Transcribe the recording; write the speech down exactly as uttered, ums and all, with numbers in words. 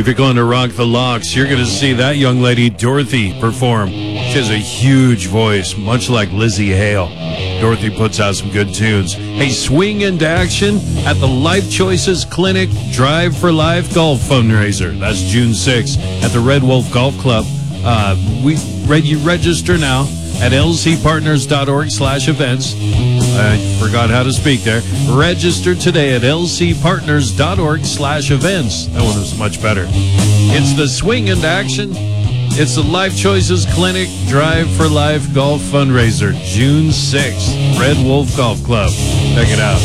If you're going to Rock the Locks, you're going to see that young lady, Dorothy, perform. She has a huge voice, much like Lizzie Hale. Dorothy puts out some good tunes. Hey, swing into action at the Life Choices Clinic Drive for Life Golf Fundraiser. That's June sixth at the Red Wolf Golf Club. Uh, we read you register now at lcpartners.org slash events. I forgot how to speak there. Register today at lcpartners.org slash events. That one was much better. It's the swing into action. It's the Life Choices Clinic Drive for Life Golf Fundraiser, June sixth, Red Wolf Golf Club. Check it out.